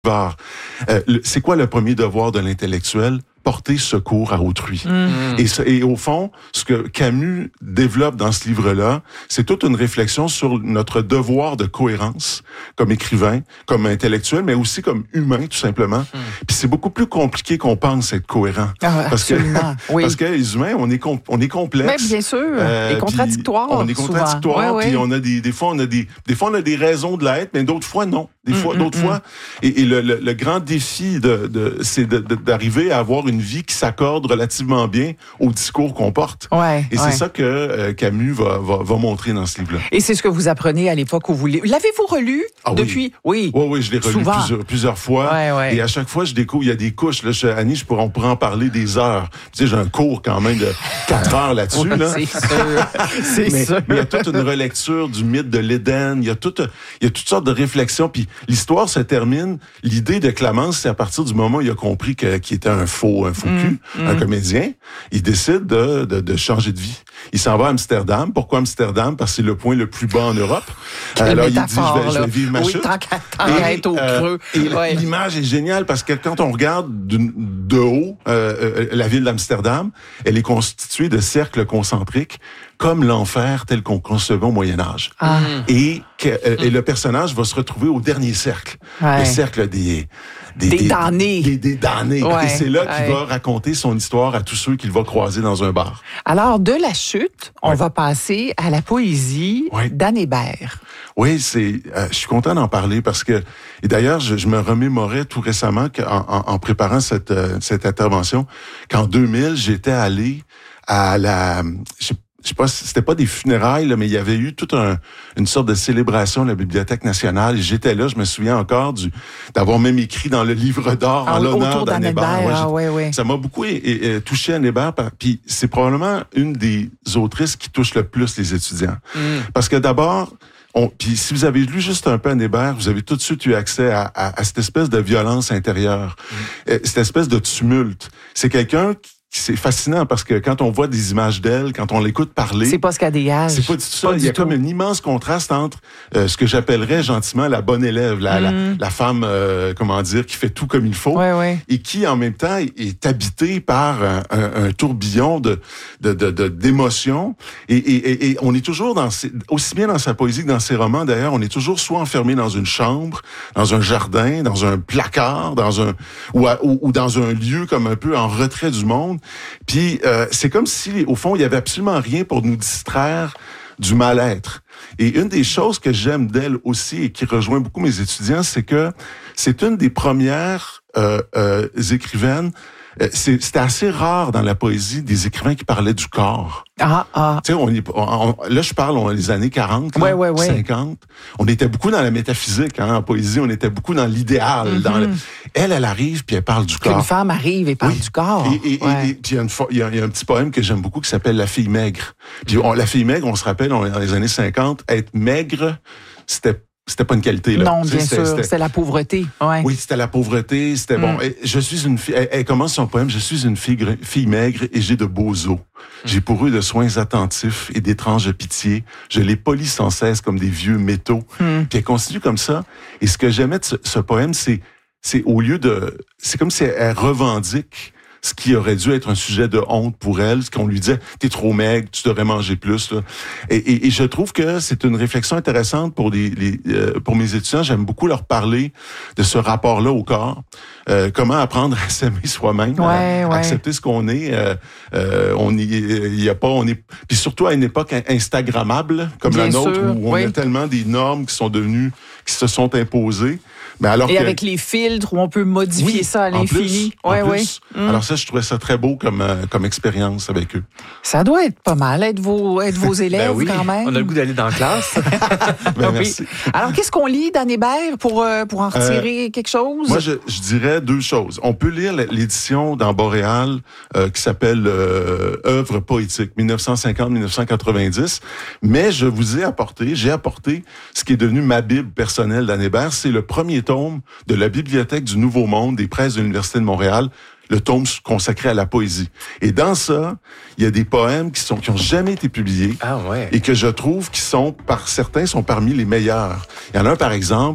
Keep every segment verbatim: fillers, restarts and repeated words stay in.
Euh, le, c'est quoi le premier devoir de l'intellectuel? Porter secours à autrui. Mmh. Et, et au fond, ce que Camus développe dans ce livre-là, c'est toute une réflexion sur notre devoir de cohérence comme écrivain, comme intellectuel, mais aussi comme humain, tout simplement. Mmh. Puis c'est beaucoup plus compliqué qu'on pense être cohérent. Ah, parce que oui. parce que les humains, on est com- on est complexe. Mais bien sûr, euh, et contradictoire. On est contradictoire, ouais, puis ouais. on a des des fois on a des des fois on a des raisons de l'être, mais d'autres fois non. Des fois, mmh, d'autres mmh. fois, et, et le, le, le grand défi de, de c'est de, de, d'arriver à avoir une vie qui s'accorde relativement bien au discours qu'on porte. Ouais, et ouais. c'est ça que euh, Camus va, va, va montrer dans ce livre-là. Et c'est ce que vous apprenez à l'époque où vous l'avez. L'avez-vous relu ah, depuis? Oui. Oui, oui, je l'ai relu Souvent. plusieurs, plusieurs fois. Ouais, ouais. Et à chaque fois, je découvre, il y a des couches. Là, je, Annie, je pourrais, on pourrait en parler des heures. Tu sais, j'ai un cours quand même de quatre heures là-dessus. Oui, là. C'est sûr. c'est mais, sûr. mais il y a toute une relecture du mythe de l'Éden. Il y a toute, il y a toutes sortes de réflexions. Puis l'histoire se termine. L'idée de Clamence, c'est à partir du moment où il a compris que, qu'il était un faux, un faux cul, mmh, un mmh. comédien, il décide de, de, de changer de vie. Il s'en va à Amsterdam. Pourquoi Amsterdam? Parce que c'est le point le plus bas en Europe. Quelle Alors il dit, métaphore, je vais, je vais vivre ma oui, chute. Tant qu'à, tant qu'à être au euh, creux. Et ouais. l'image est géniale parce que quand on regarde de, de haut euh, euh, la ville d'Amsterdam, elle est constituée de cercles concentriques comme l'enfer tel qu'on concevait au Moyen-Âge. Ah. Et, que, euh, et le personnage va se retrouver au dernier cercle. Ouais. Le cercle des... Des, des damnés. Des, des damnés. Ouais, et c'est là ouais. qu'il va raconter son histoire à tous ceux qu'il va croiser dans un bar. Alors, de la chute, on ouais. va passer à la poésie ouais. d'Anne Hébert. Oui, c'est. Euh, je suis content d'en parler parce que, et d'ailleurs, je, je me remémorais tout récemment qu'en en, en préparant cette euh, cette intervention, qu'en deux mille, j'étais allé à la. Je, Je sais pas, c'était pas des funérailles, là, mais il y avait eu toute un, une sorte de célébration de la Bibliothèque nationale. Et j'étais là, je me souviens encore du d'avoir même écrit dans le livre d'or ah, en l'honneur d'Anne Hébert. Ouais, ah, ouais, ouais. Ça m'a beaucoup et, et, et, touché Anne Hébert. Puis c'est probablement une des autrices qui touche le plus les étudiants. Mm. Parce que d'abord, on, puis si vous avez lu juste un peu Anne Hébert, vous avez tout de suite eu accès à, à, à cette espèce de violence intérieure, mm. cette espèce de tumulte. C'est quelqu'un qui c'est fascinant parce que quand on voit des images d'elle, quand on l'écoute parler... C'est pas ce qu'elle dégage. C'est pas du tout ça. Pas Il y a tout. comme un immense contraste entre euh, ce que j'appellerais gentiment la bonne élève, la, mm. la, la femme, euh, comment dire, qui fait tout comme il faut, ouais, ouais. et qui, en même temps, est habitée par un, un, un tourbillon de, de, de, de, d'émotions. Et, et, et on est toujours dans... Ses, aussi bien dans sa poésie que dans ses romans, d'ailleurs, on est toujours soit enfermé dans une chambre, dans un jardin, dans un placard, dans un ou, à, ou, ou dans un lieu comme un peu en retrait du monde. Puis euh, c'est comme si, au fond, il y avait absolument rien pour nous distraire du mal-être. Et une des choses que j'aime d'elle aussi et qui rejoint beaucoup mes étudiants, c'est que c'est une des premières euh, euh, écrivaines. C'est, c'était assez rare dans la poésie des écrivains qui parlaient du corps. Ah, ah. Tu sais, on est, on, on, là, je parle, on les années quarante, là, ouais, ouais, ouais. cinquante. On était beaucoup dans la métaphysique, hein, en poésie. On était beaucoup dans l'idéal. Mm-hmm. Dans le... Elle, elle arrive puis elle parle du corps. Qu'une femme arrive et parle oui. du corps. Et, et, ouais. et, et puis il y a une, il y a, il y a un petit poème que j'aime beaucoup qui s'appelle La fille maigre. Puis on, la fille maigre, on se rappelle, on est dans les années cinquante, être maigre, c'était C'était pas une qualité, là. Non, tu bien sais, sûr. C'était, c'était... c'était la pauvreté. Ouais. Oui, c'était la pauvreté. C'était mm. bon. Et je suis une fille. Elle, elle commence son poème. Je suis une fille, fille maigre et j'ai de beaux os. Mm. J'ai pour eux de soins attentifs et d'étranges pitiés. Je les polis sans cesse comme des vieux métaux. Mm. Puis elle continue comme ça. Et ce que j'aimais de ce, ce poème, c'est, c'est au lieu de, c'est comme si elle, elle revendique ce qui aurait dû être un sujet de honte pour elle, ce qu'on lui disait, t'es trop maigre, tu devrais manger plus. Là. Et, et, et je trouve que c'est une réflexion intéressante pour les, les euh, pour mes étudiants. J'aime beaucoup leur parler de ce rapport-là au corps, euh, comment apprendre à s'aimer soi-même, ouais, à, ouais. accepter ce qu'on est. Euh, euh, on y, il y a pas, on est, puis surtout à une époque instagrammable comme Bien la nôtre sûr, où on oui. a tellement des normes qui sont devenues, qui se sont imposées. Mais alors et que, avec les filtres où on peut modifier oui, ça à l'infini. En plus, ouais, en ouais. plus. Mm. Alors ça, je trouvais ça très beau comme euh, comme expérience avec eux. Ça doit être pas mal, être vos, être vos élèves ben oui, quand même. On a le goût d'aller dans la classe. ben, oui. merci. Alors, qu'est-ce qu'on lit d'Anne Hébert pour, euh, pour en retirer euh, quelque chose? Moi, je, je dirais deux choses. On peut lire l'édition dans Boréal euh, qui s'appelle euh, Œuvres poétiques, dix-neuf cent cinquante à dix-neuf cent quatre-vingt-dix. Mais je vous ai apporté, j'ai apporté ce qui est devenu ma Bible personnelle d'Anne Hébert. C'est le premier tome de la Bibliothèque du Nouveau Monde des presses de l'Université de Montréal, le tome consacré à la poésie. Et dans ça, il y a des poèmes qui sont qui ont jamais été publiés ah ouais. et que je trouve qui sont, par certains, sont parmi les meilleurs. Il y en a un, par exemple,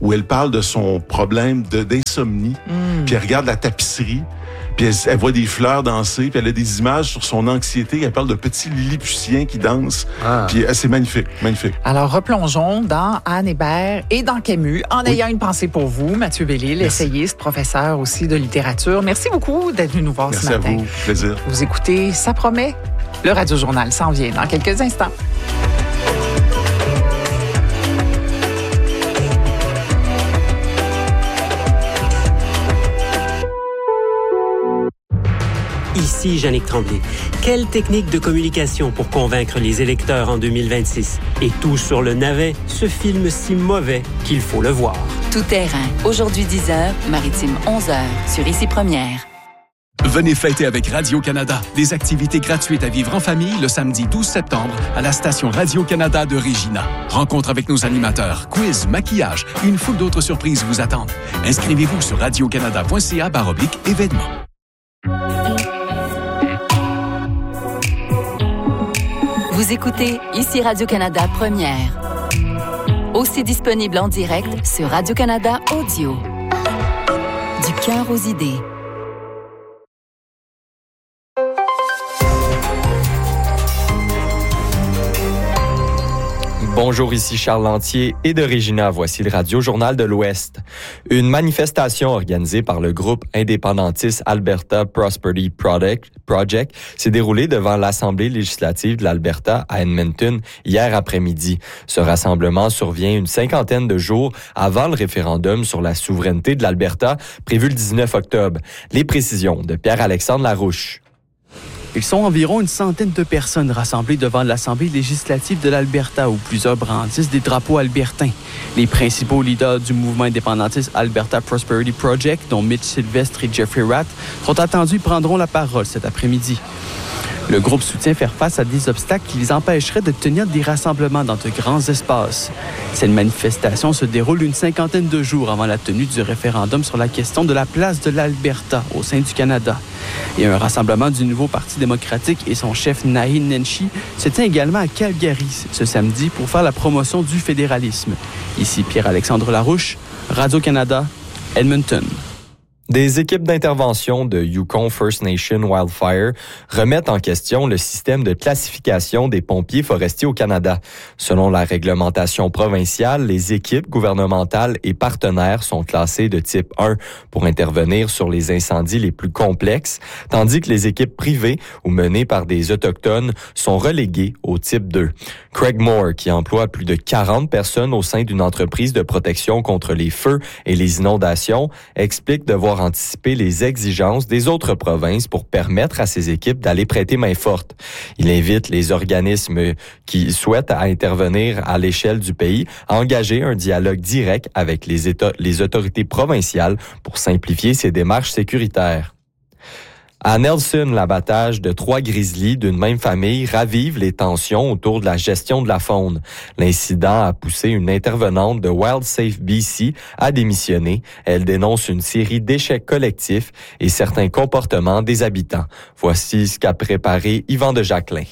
où elle parle de son problème de, d'insomnie, mm. puis elle regarde la tapisserie, puis elle, elle voit des fleurs danser, puis elle a des images sur son anxiété. Elle parle de petits lilliputiens qui dansent. Ah. Puis c'est magnifique, magnifique. Alors, replongeons dans Anne Hébert et dans Camus, en oui. ayant une pensée pour vous, Mathieu Bellil, essayiste, professeur aussi de littérature. Merci beaucoup d'être venu nous voir Merci ce matin. Merci à vous, plaisir. Vous écoutez Ça promet. Le Radio-Journal s'en vient dans quelques instants. Ici Jannick Tremblay. Quelle technique de communication pour convaincre les électeurs en deux mille vingt-six? Et tout sur le navet, ce film si mauvais qu'il faut le voir. Tout terrain. Aujourd'hui dix heures, Maritime onze heures, sur Ici Première. Venez fêter avec Radio-Canada. Des activités gratuites à vivre en famille le samedi douze septembre à la station Radio-Canada de Regina. Rencontre avec nos animateurs, quiz, maquillage et une foule d'autres surprises vous attendent. Inscrivez-vous sur radiocanada.ca barre oblique événements. Vous écoutez Ici Radio-Canada Première. Aussi disponible en direct sur Radio-Canada Audio. Du cœur aux idées. Bonjour, ici Charles Lantier et de Regina. Voici le Radio-Journal de l'Ouest. Une manifestation organisée par le groupe indépendantiste Alberta Prosperity Project, Project s'est déroulée devant l'Assemblée législative de l'Alberta à Edmonton hier après-midi. Ce rassemblement survient une cinquantaine de jours avant le référendum sur la souveraineté de l'Alberta prévu le dix-neuf octobre. Les précisions de Pierre-Alexandre Larouche. Ils sont environ une centaine de personnes rassemblées devant l'Assemblée législative de l'Alberta où plusieurs brandissent des drapeaux albertains. Les principaux leaders du mouvement indépendantiste Alberta Prosperity Project, dont Mitch Sylvestre et Jeffrey Ratt, sont attendus et prendront la parole cet après-midi. Le groupe soutient faire face à des obstacles qui les empêcheraient de tenir des rassemblements dans de grands espaces. Cette manifestation se déroule une cinquantaine de jours avant la tenue du référendum sur la question de la place de l'Alberta au sein du Canada. Et un rassemblement du nouveau Parti démocratique et son chef Naheed Nenshi se tient également à Calgary ce samedi pour faire la promotion du fédéralisme. Ici Pierre-Alexandre Larouche, Radio-Canada, Edmonton. Des équipes d'intervention de Yukon First Nation Wildfire remettent en question le système de classification des pompiers forestiers au Canada. Selon la réglementation provinciale, les équipes gouvernementales et partenaires sont classées de type un pour intervenir sur les incendies les plus complexes, tandis que les équipes privées ou menées par des Autochtones sont reléguées au type deux. Craig Moore, qui emploie plus de quarante personnes au sein d'une entreprise de protection contre les feux et les inondations, explique devoir anticiper les exigences des autres provinces pour permettre à ces équipes d'aller prêter main forte. Il invite les organismes qui souhaitent à intervenir à l'échelle du pays à engager un dialogue direct avec les, états, les autorités provinciales pour simplifier ces démarches sécuritaires. À Nelson, l'abattage de trois grizzlies d'une même famille ravive les tensions autour de la gestion de la faune. L'incident a poussé une intervenante de WildSafe B C à démissionner. Elle dénonce une série d'échecs collectifs et certains comportements des habitants. Voici ce qu'a préparé Yvan de Jacquelin.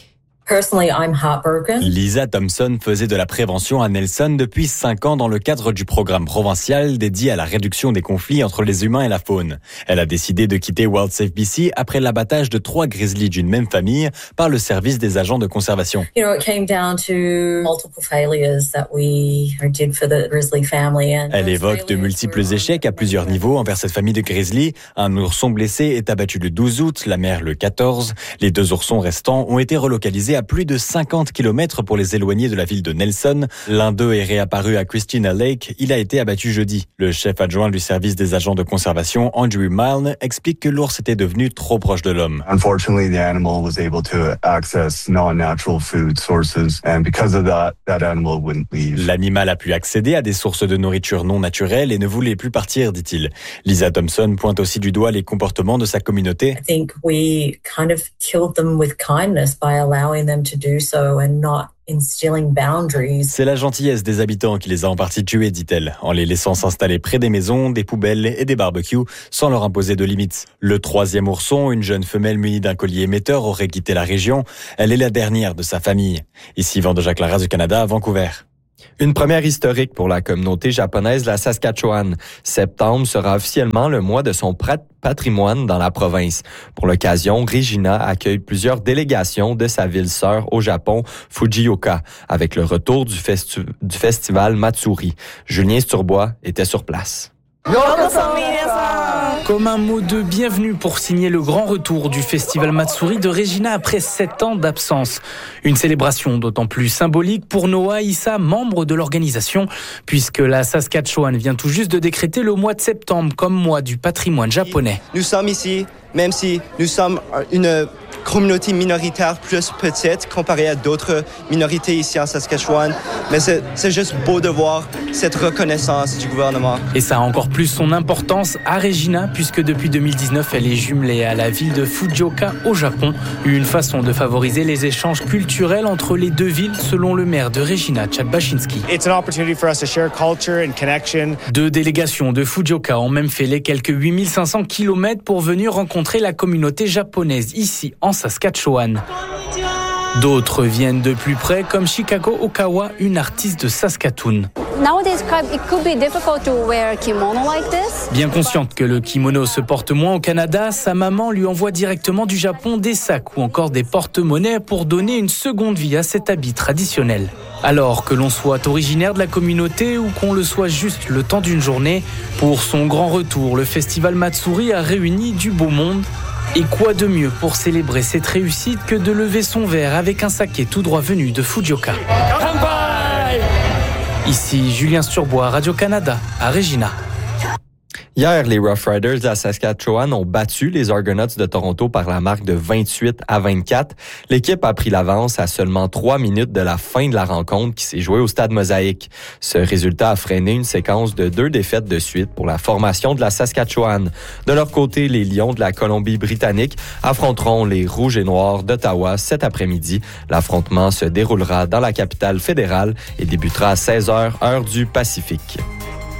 Lisa Thompson faisait de la prévention à Nelson depuis cinq ans dans le cadre du programme provincial dédié à la réduction des conflits entre les humains et la faune. Elle a décidé de quitter WildSafe B C après l'abattage de trois grizzlies d'une même famille par le service des agents de conservation. Elle évoque de multiples échecs à plusieurs niveaux envers cette famille de grizzlies. Un ourson blessé est abattu le douze août, la mère le quatorze. Les deux oursons restants ont été relocalisés à plus de cinquante kilomètres pour les éloigner de la ville de Nelson. L'un d'eux est réapparu à Christina Lake. Il a été abattu jeudi. Le chef adjoint du service des agents de conservation, Andrew Milne, explique que l'ours était devenu trop proche de l'homme. Unfortunately, the animal was able to access non-natural food sources, and because of that, that animal wouldn't leave. L'animal a pu accéder à des sources de nourriture non naturelles et ne voulait plus partir, dit-il. Lisa Thompson pointe aussi du doigt les comportements de sa communauté. I think we kind of killed them with kindness by allowing them to do so and not instilling boundaries. C'est la gentillesse des habitants qui les a en partie tués, dit-elle, en les laissant s'installer près des maisons, des poubelles et des barbecues sans leur imposer de limites. Le troisième ourson, une jeune femelle munie d'un collier émetteur, aurait quitté la région. Elle est la dernière de sa famille. Ici, Yvan de Jacquelin, Radio-Canada, à Vancouver. Une première historique pour la communauté japonaise de la Saskatchewan. Septembre sera officiellement le mois de son patrimoine dans la province. Pour l'occasion, Regina accueille plusieurs délégations de sa ville sœur au Japon, Fujioka, avec le retour du, festu- du festival Matsuri. Julien Sturbois était sur place. Comme un mot de bienvenue pour signer le grand retour du festival Matsuri de Regina après sept ans d'absence. Une célébration d'autant plus symbolique pour Noah Issa, membre de l'organisation, puisque la Saskatchewan vient tout juste de décréter le mois de septembre comme mois du patrimoine japonais. Nous sommes ici, même si nous sommes une communauté minoritaire plus petite comparée à d'autres minorités ici en Saskatchewan. Mais c'est, c'est juste beau de voir cette reconnaissance du gouvernement. Et ça a encore plus son importance à Regina, puisque depuis deux mille dix-neuf, elle est jumelée à la ville de Fujioka au Japon. Une façon de favoriser les échanges culturels entre les deux villes, selon le maire de Regina, Chad Baczynski. It's an opportunity for us to share culture and connection. Deux délégations de Fujioka ont même fait les quelques huit mille cinq cents kilomètres pour venir rencontrer la communauté japonaise ici en Saskatchewan. D'autres viennent de plus près, comme Chicago Okawa, une artiste de Saskatoon. Bien consciente que le kimono se porte moins au Canada, sa maman lui envoie directement du Japon des sacs ou encore des porte-monnaies pour donner une seconde vie à cet habit traditionnel. Alors que l'on soit originaire de la communauté ou qu'on le soit juste le temps d'une journée, pour son grand retour, le festival Matsuri a réuni du beau monde. Et quoi de mieux pour célébrer cette réussite que de lever son verre avec un saké tout droit venu de Fujioka. Ici Julien Sturbois, Radio-Canada, à Regina. Hier, les Rough Riders de la Saskatchewan ont battu les Argonauts de Toronto par la marque de vingt-huit à vingt-quatre. L'équipe a pris l'avance à seulement trois minutes de la fin de la rencontre qui s'est jouée au Stade Mosaïque. Ce résultat a freiné une séquence de deux défaites de suite pour la formation de la Saskatchewan. De leur côté, les Lions de la Colombie-Britannique affronteront les Rouges et Noirs d'Ottawa cet après-midi. L'affrontement se déroulera dans la capitale fédérale et débutera à seize heures, heure du Pacifique.